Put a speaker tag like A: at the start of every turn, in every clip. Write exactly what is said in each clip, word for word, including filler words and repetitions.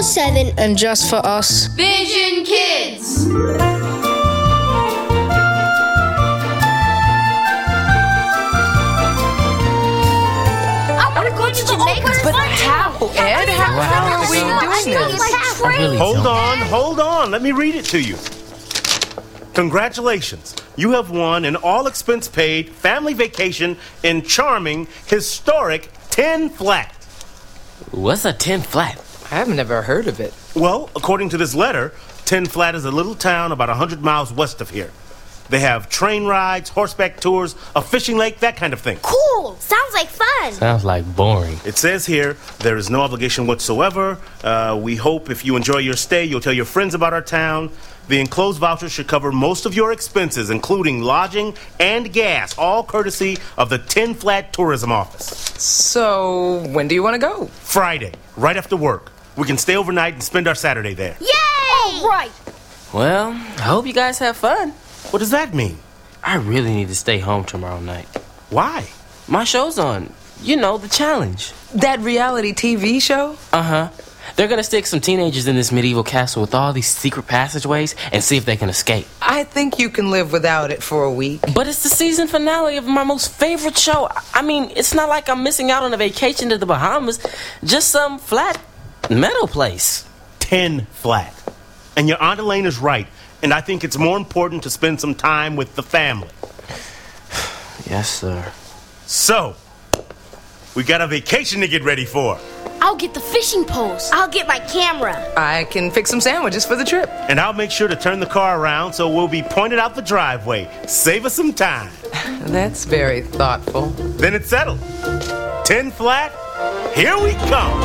A: seven.
B: And just for us.
C: Vision Kids!
D: But how, Ed? How, how are we doing this?
E: Hold on, hold on. Let me read it to you. Congratulations. You have won an all-expense paid family vacation in charming, historic Ten Flat.
F: What's a Ten Flat?
D: I've never heard of it.
E: Well, according to this letter, Ten Flat is a little town about one hundred miles west of here. They have train rides, horseback tours, a fishing lake, that kind of thing.
A: Cool. Sounds like fun.
F: Sounds like boring.
E: It says here, there is no obligation whatsoever. Uh, we hope if you enjoy your stay, you'll tell your friends about our town. The enclosed voucher should cover most of your expenses, including lodging and gas, all courtesy of the Ten Flat Tourism Office.
D: So, when do you want to go?
E: Friday, right after work. We can stay overnight and spend our Saturday there.
A: Yay! All right.
F: Well, I hope you guys have fun.
E: What does that mean?
F: I really need to stay home tomorrow night.
E: Why?
F: My show's on. You know, The Challenge.
D: That reality T V show?
F: Uh-huh. They're gonna stick some teenagers in this medieval castle with all these secret passageways and see if they can escape.
D: I think you can live without it for a week.
F: But it's the season finale of my most favorite show. I mean, it's not like I'm missing out on a vacation to the Bahamas. Just some flat meadow place.
E: Ten Flat. And your Aunt Elaine is right. And I think it's more important to spend some time with the family.
F: Yes, sir.
E: So, we got a vacation to get ready for.
A: I'll get the fishing poles. I'll get my camera.
D: I can fix some sandwiches for the trip.
E: And I'll make sure to turn the car around so we'll be pointed out the driveway. Save us some time.
D: That's very thoughtful.
E: Then it's settled. Ten Flat, here we come.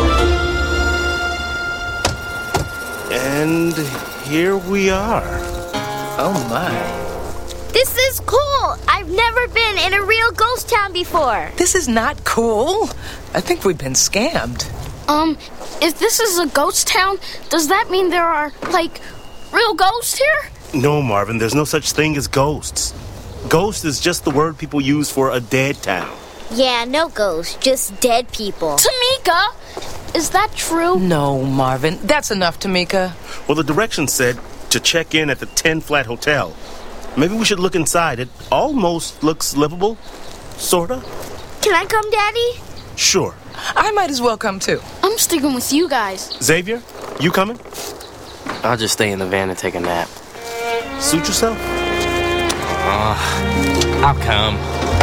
E: And here we are.
D: Oh, my.
A: This is cool. I've never been in a real ghost town before.
D: This is not cool. I think we've been scammed.
B: Um, if this is a ghost town, does that mean there are, like, real ghosts here?
E: No, Marvin, there's no such thing as ghosts. Ghost is just the word people use for a dead town.
A: Yeah, no ghosts, just dead people.
B: Tamika, is that true?
D: No, Marvin. That's enough, Tamika.
E: Well, the directions said to check in at the Ten Flat Hotel. Maybe we should look inside. It almost looks livable. Sorta.
A: Can I come, Daddy?
E: Sure.
D: I might as well come, too.
B: I'm sticking with you guys.
E: Xavier, you coming?
F: I'll just stay in the van and take a nap.
E: Suit yourself?
F: Uh, I'll come.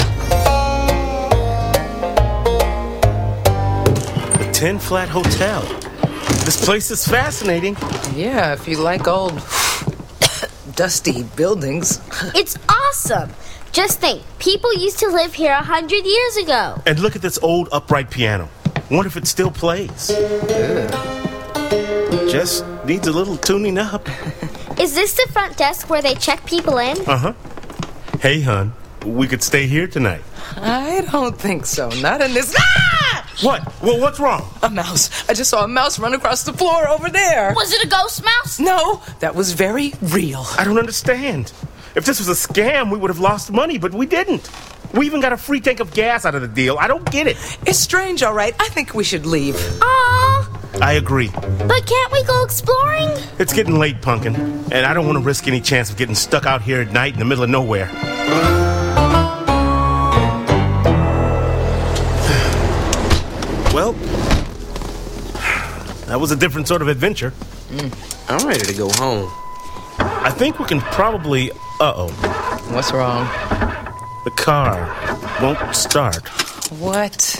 E: The Ten Flat Hotel. This place is fascinating.
D: Yeah, if you like old dusty buildings.
A: It's awesome. Just think, people used to live here a hundred years ago.
E: And look at this old upright piano. Wonder if it still plays.
D: Ugh.
E: Just needs a little tuning up.
A: Is this the front desk where they check people in?
E: Uh-huh. Hey, hon, we could stay here tonight.
D: I don't think so. Not in this. Ah!
E: What? Well, what's wrong?
D: A mouse. I just saw a mouse run across the floor over there.
B: Was it a ghost mouse?
D: No, that was very real.
E: I don't understand. If this was a scam, we would have lost money, but we didn't. We even got a free tank of gas out of the deal. I don't get it.
D: It's strange, all right. I think we should leave.
A: Aww.
E: I agree.
A: But can't we go exploring?
E: It's getting late, Pumpkin, and I don't want to risk any chance of getting stuck out here at night in the middle of nowhere. Well, that was a different sort of adventure.
F: Mm, I'm ready to go home.
E: I think we can probably... Uh-oh.
D: What's wrong?
E: The car won't start.
D: What?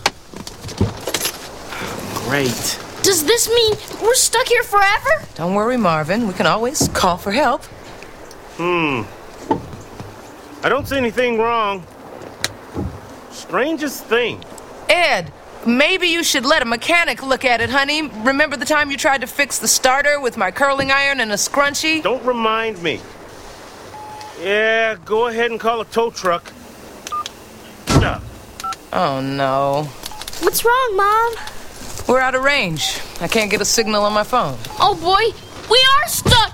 F: Great.
B: Does this mean we're stuck here forever?
D: Don't worry, Marvin. We can always call for help.
E: Hmm. I don't see anything wrong. Strangest thing.
D: Ed, maybe you should let a mechanic look at it, honey. Remember the time you tried to fix the starter with my curling iron and a scrunchie?
E: Don't remind me. Yeah, go ahead and call a tow truck. Uh.
D: Oh, no.
A: What's wrong, Mom?
D: We're out of range. I can't get a signal on my phone.
B: Oh, boy. We are stuck.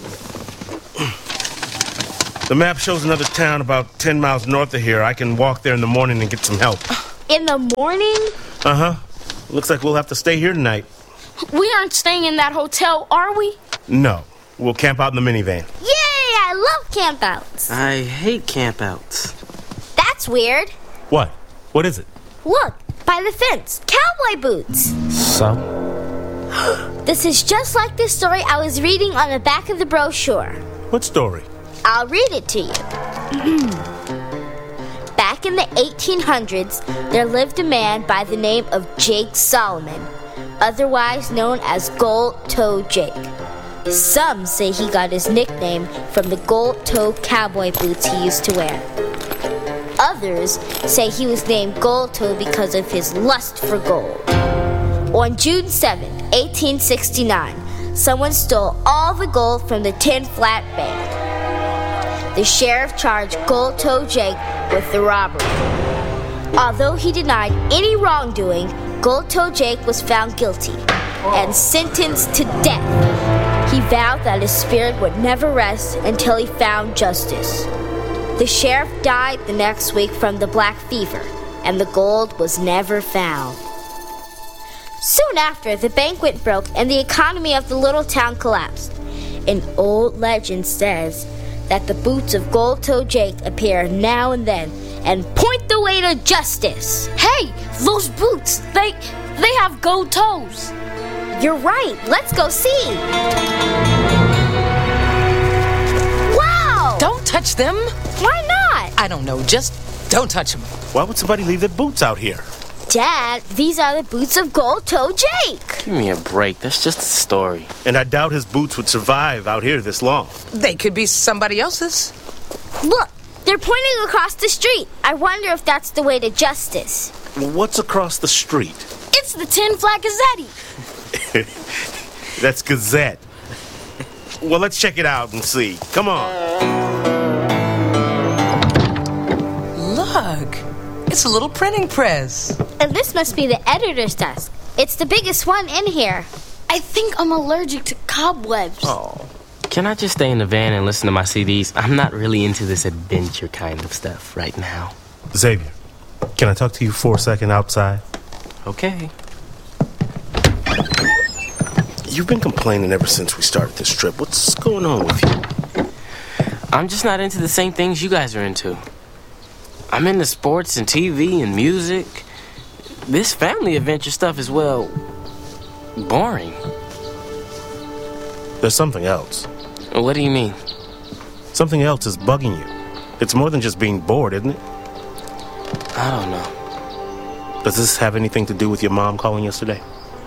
E: The map shows another town about ten miles north of here. I can walk there in the morning and get some help.
A: In the morning?
E: Uh-huh. Looks like we'll have to stay here tonight.
B: We aren't staying in that hotel, are we?
E: No. We'll camp out in the minivan.
A: Yay! I love campouts.
F: I hate campouts.
A: That's weird.
E: What? What is it?
A: Look, by the fence, cowboy boots.
F: So?
A: This is just like the story I was reading on the back of the brochure.
E: What story?
A: I'll read it to you. Back in the eighteen hundreds, there lived a man by the name of Jake Solomon, otherwise known as Gold-Toe Jake. Some say he got his nickname from the gold-toe cowboy boots he used to wear. Others say he was named Gold-Toe because of his lust for gold. On June seventh, eighteen sixty-nine, someone stole all the gold from the Tin Flat Bank. The sheriff charged Gold-Toe Jake with the robbery. Although he denied any wrongdoing, Gold-Toe Jake was found guilty and sentenced to death. He vowed that his spirit would never rest until he found justice. The sheriff died the next week from the black fever, and the gold was never found. Soon after, the bank went broke and the economy of the little town collapsed. An old legend says that the boots of Gold-Toe Jake appear now and then and point the way to justice.
B: Hey, those boots, they they have gold toes.
A: You're right. Let's go see. Wow!
D: Don't touch them.
A: Why not?
D: I don't know. Just don't touch them.
E: Why would somebody leave their boots out here?
A: Dad, these are the boots of Gold-Toe Jake.
F: Give me a break. That's just a story.
E: And I doubt his boots would survive out here this long.
D: They could be somebody else's.
A: Look, they're pointing across the street. I wonder if that's the way to justice.
E: What's across the street?
B: It's the Tin Flat Gazette.
E: That's Gazette. Well, let's check it out and see. Come on.
D: Look, it's a little printing press.
A: And this must be the editor's desk. It's the biggest one in here.
B: I think I'm allergic to cobwebs.
F: Oh. Can I just stay in the van and listen to my C Ds? I'm not really into this adventure kind of stuff right now.
E: Xavier, can I talk to you for a second outside?
F: Okay.
E: You've been complaining ever since we started this trip. What's going on with you?
F: I'm just not into the same things you guys are into. I'm into sports and T V and music. This family adventure stuff is, well, boring.
E: There's something else.
F: What do you mean?
E: Something else is bugging you. It's more than just being bored, isn't it?
F: I don't know.
E: Does this have anything to do with your mom calling yesterday?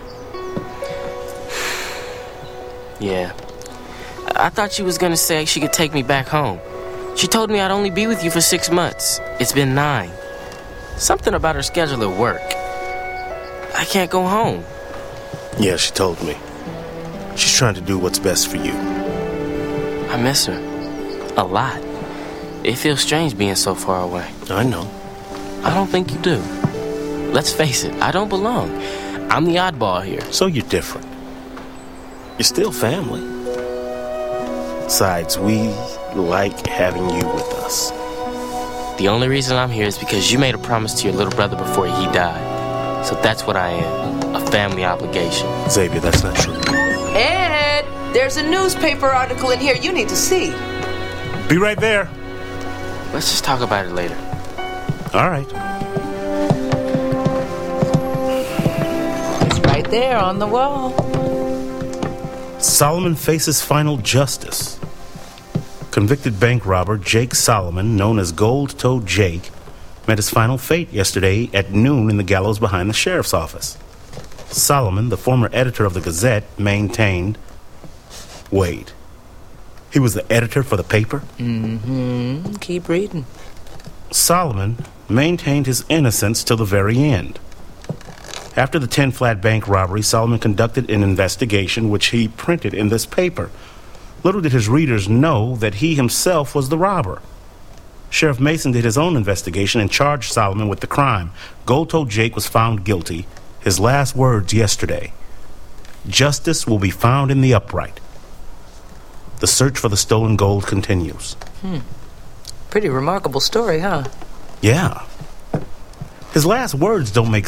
F: Yeah. I thought she was gonna say she could take me back home. She told me I'd only be with you for six months. It's been nine. Something about her schedule at work. I can't go home.
E: Yeah, she told me. She's trying to do what's best for you.
F: I miss her. A lot. It feels strange being so far away.
E: I know.
F: I don't think you do. Let's face it, I don't belong. I'm the oddball here.
E: So you're different. You're still family. Besides, we like having you with us.
F: The only reason I'm here is because you made a promise to your little brother before he died. So that's what I am. A family obligation.
E: Xavier, that's not true.
D: Ed, there's a newspaper article in here you need to see.
E: Be right there.
F: Let's just talk about it later.
E: All right.
D: It's right there on the wall.
E: Solomon faces final justice. Convicted bank robber Jake Solomon, known as Gold-Toe Jake, met his final fate yesterday at noon in the gallows behind the sheriff's office. Solomon, the former editor of the Gazette, maintained... Wait. He was the editor for the paper?
D: Mm-hmm. Keep reading.
E: Solomon maintained his innocence till the very end. After the Tin Flat Bank robbery, Solomon conducted an investigation which he printed in this paper. Little did his readers know that he himself was the robber. Sheriff Mason did his own investigation and charged Solomon with the crime. Gold-Toe Jake was found guilty. His last words yesterday: "Justice will be found in the upright." The search for the stolen gold continues.
D: Hmm. Pretty remarkable story, huh?
E: Yeah. His last words don't make